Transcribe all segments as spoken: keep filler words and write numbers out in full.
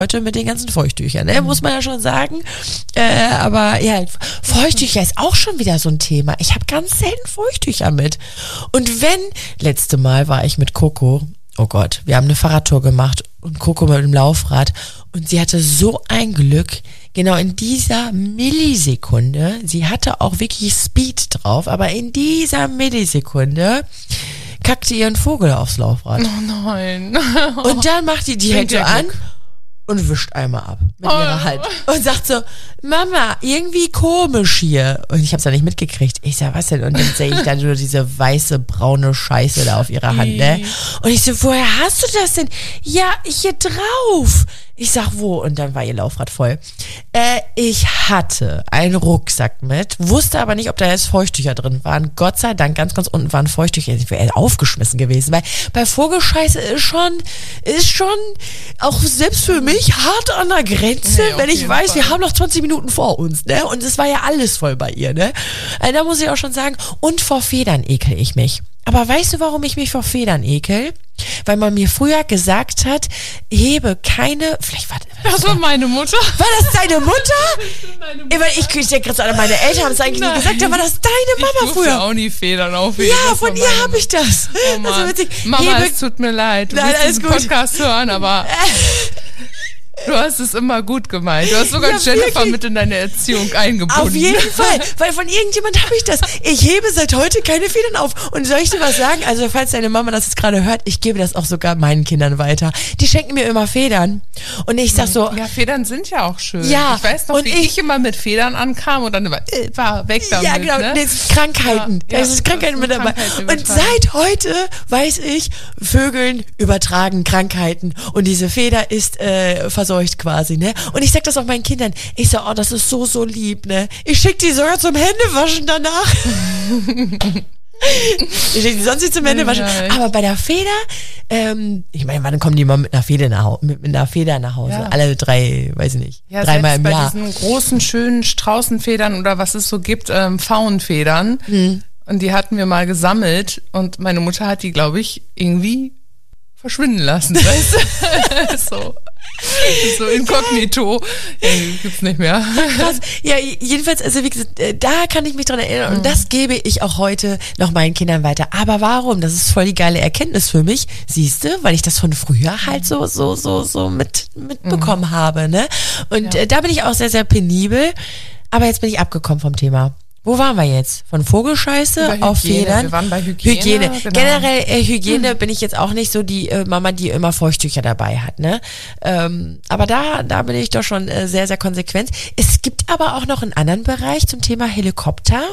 heute mit den ganzen Feuchttüchern, ne? Muss man ja schon sagen. Äh, aber ja, Feuchttücher ist auch schon wieder so ein Thema. Ich habe ganz selten Feuchttücher mit. Und wenn, letzte Mal war ich mit Coco, oh Gott, wir haben eine Fahrradtour gemacht und Coco mit dem Laufrad und sie hatte so ein Glück, genau in dieser Millisekunde, sie hatte auch wirklich Speed drauf, aber in dieser Millisekunde kackte ihr ein Vogel aufs Laufrad. Oh nein. Und dann macht die die Hände an und wischt einmal ab mit Oh. ihrer Hand und sagt so, Mama, irgendwie komisch hier. Und ich hab's ja nicht mitgekriegt. Ich sag, was denn? Und dann sehe ich dann nur diese weiße, braune Scheiße da auf ihrer Hand, ne? Und ich so, woher hast du das denn? Ja, hier drauf. Ich sag, wo? Und dann war ihr Laufrad voll. Äh, ich hatte einen Rucksack mit, wusste aber nicht, ob da jetzt Feuchttücher drin waren. Gott sei Dank, ganz, ganz unten waren Feuchttücher. Ich wäre aufgeschmissen gewesen, weil bei Vogelscheiße ist schon, ist schon auch selbst für mich hart an der Grenze, Nee, auf wenn ich jeden weiß, Fall. wir haben noch zwanzig Minuten vor uns, ne? Und es war ja alles voll bei ihr, ne? Also da muss ich auch schon sagen, und vor Federn ekel ich mich. Aber weißt du, warum ich mich vor Federn ekel? Weil man mir früher gesagt hat, hebe keine, vielleicht war Das war meine Mutter. war das deine Mutter? Meine Ich, meine, ich, ich denke gerade so an meine Eltern, haben es eigentlich nie Nein. gesagt, da war das deine Ich Mama durfte früher. auch nie Federn aufheben. Ja, Das von war ihr meine habe ich das. Oh Mann. Das ist witzig. Mama, Hebe, es tut mir leid. Du Nein, wirst alles diesen gut. Podcast hören, aber du hast es immer gut gemeint. Du hast sogar Ja, Jennifer wirklich. mit in deine Erziehung eingebunden. auf jeden Fall, weil von irgendjemand habe ich das. Ich hebe seit heute keine Federn auf. Und soll ich dir was sagen? Also falls deine Mama das jetzt gerade hört, ich gebe das auch sogar meinen Kindern weiter. Die schenken mir immer Federn. Und ich sag so, Ja, Federn sind ja auch schön. Ja, Ich weiß noch, und wie ich- ich, immer mit Federn ankam und dann immer, äh, war weg damit. ja, genau, ne? das ist Krankheiten. Ja, das ja, ist Krankheiten das mit sind dabei. Krankheiten Und übertragen. seit heute weiß ich, Vögeln übertragen Krankheiten. Und diese Feder ist äh, verseucht quasi, ne? Und ich sag das auch meinen Kindern. Ich sag, oh, das ist so, so lieb, ne? Ich schick die sogar zum Händewaschen danach. Ich schick die sonst nicht zum Händewaschen. Ja, echt. Aber bei der Feder, ähm, ich meine, wann kommen die mal mit einer Feder nach Hause? Mit, mit einer Feder nach Hause? Ja. Alle drei, weiß ich nicht, Ja, dreimal selbst im bei Jahr. diesen großen, schönen Straußenfedern oder was es so gibt, ähm, Faunfedern. Mhm. Und die hatten wir mal gesammelt und meine Mutter hat die, glaube ich, irgendwie verschwinden lassen, weißt du? so. So inkognito. Ja, die gibt's nicht mehr. Krass. Ja, jedenfalls, also wie gesagt, äh, da kann ich mich dran erinnern und das gebe ich auch heute noch meinen Kindern weiter. Aber warum? Das ist voll die geile Erkenntnis für mich, siehst du, weil ich das von früher halt so so so so mit mitbekommen habe, ne? Und Ja. äh, da bin ich auch sehr sehr penibel. Aber jetzt bin ich abgekommen vom Thema. Wo waren wir jetzt? Von Vogelscheiße Bei auf Hygiene. Federn? Wir waren bei Hygiene, Hygiene. genau. Generell äh, Hygiene bin ich jetzt auch nicht so die äh, Mama, die immer Feuchttücher dabei hat, ne? Ähm, aber da, da bin ich doch schon äh, sehr, sehr konsequent. Es gibt aber auch noch einen anderen Bereich zum Thema Helikopter,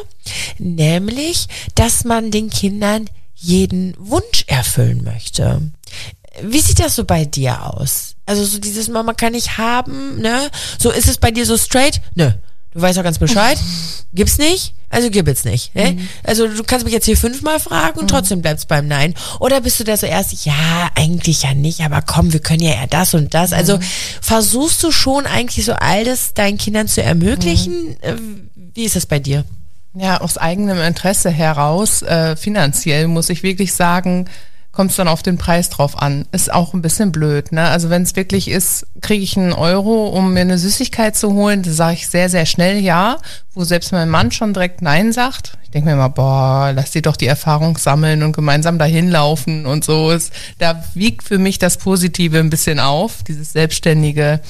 nämlich, dass man den Kindern jeden Wunsch erfüllen möchte. Wie sieht das so bei dir aus? Also so dieses Mama kann ich haben, ne? So ist es bei dir so straight? Nö. Du weißt doch ganz Bescheid. Gibt's nicht? Also gib es nicht. Ne? Mhm. Also du kannst mich jetzt hier fünfmal fragen und Mhm. trotzdem bleibst beim Nein. Oder bist du da so erst, ja, eigentlich ja nicht, aber komm, wir können ja eher das und das. Also versuchst du schon eigentlich so all das deinen Kindern zu ermöglichen? Äh, Wie ist das bei dir? Ja, aus eigenem Interesse heraus, äh, finanziell muss ich wirklich sagen, kommt es dann auf den Preis drauf an. Ist auch ein bisschen blöd, ne? Also wenn es wirklich ist, kriege ich einen Euro, um mir eine Süßigkeit zu holen, da sage ich sehr, sehr schnell ja, wo selbst mein Mann schon direkt Nein sagt. Ich denke mir immer, boah, lass die doch die Erfahrung sammeln und gemeinsam dahin laufen und so. Ist, da wiegt für mich das Positive ein bisschen auf, dieses Selbstständige.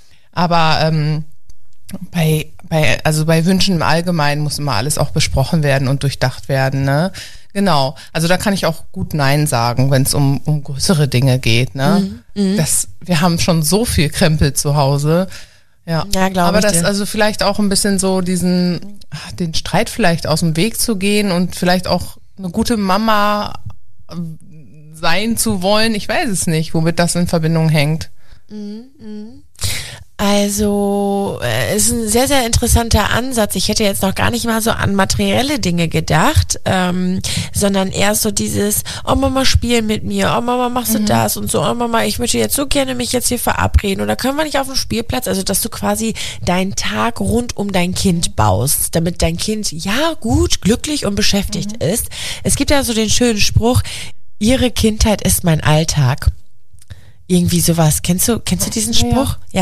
Aber ähm, bei, bei, also bei Wünschen im Allgemeinen muss immer alles auch besprochen werden und durchdacht werden, ne? Genau. Also da kann ich auch gut Nein sagen, wenn es um, um größere Dinge geht, ne? Mhm. Das, wir haben schon so viel Krempel zu Hause. Ja, Ja, glaube aber ich das dir. also vielleicht auch ein bisschen so diesen, ach, den Streit vielleicht aus dem Weg zu gehen und vielleicht auch eine gute Mama äh, sein zu wollen. Ich weiß es nicht, womit das in Verbindung hängt. Also, äh, ist ein sehr, sehr interessanter Ansatz. Ich hätte jetzt noch gar nicht mal so an materielle Dinge gedacht, ähm, sondern eher so dieses, oh Mama, spiel mit mir, oh Mama, machst du Mhm. das und so, oh Mama, ich möchte jetzt so gerne mich jetzt hier verabreden oder können wir nicht auf dem Spielplatz, also dass du quasi deinen Tag rund um dein Kind baust, damit dein Kind, ja, gut, glücklich und beschäftigt Mhm. ist. Es gibt ja so den schönen Spruch, ihre Kindheit ist mein Alltag. Irgendwie sowas. Kennst du, kennst du diesen Spruch? Ja.